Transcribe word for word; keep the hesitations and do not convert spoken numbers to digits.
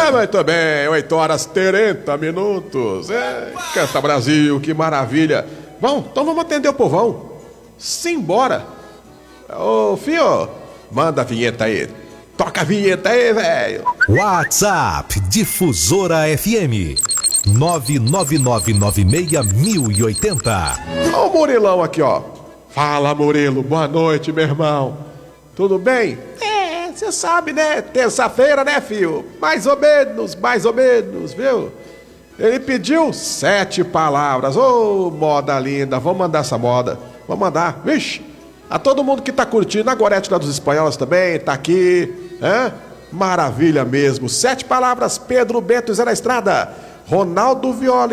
É, muito bem, oito horas e trinta minutos. É, canta Brasil, que maravilha. Bom, então vamos atender o povão. Simbora. Ô, fio, manda a vinheta aí. Toca a vinheta aí, velho. WhatsApp Difusora F M nove nove nove nove seis mil e oitenta. Ó o Murilão aqui, ó. Fala, Murilo, boa noite, meu irmão. Tudo bem? É, você sabe, né? Terça-feira, né, filho? Mais ou menos, mais ou menos, viu? Ele pediu sete palavras. Ô, moda linda, vamos mandar essa moda. Vamos mandar, vixe. A todo mundo que tá curtindo, a Gorete lá dos Espanhóis também, tá aqui, hein? Maravilha mesmo. Sete palavras, Pedro Bento, Zé da Estrada. Ronaldo Viola.